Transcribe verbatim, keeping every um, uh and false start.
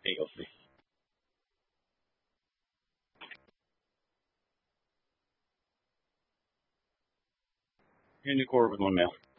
There you go, free. You're in the court with one mail.